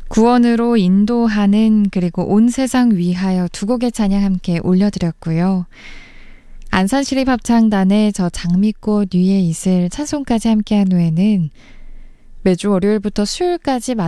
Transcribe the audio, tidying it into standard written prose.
구원으로 인도하는 그리고 온 세상 위하여 두 곡의 찬양 함께 올려드렸고요. 안산시립합창단의 저 장미꽃 위에 있을 찬송까지 함께한 후에는 매주 월요일부터 수요일까지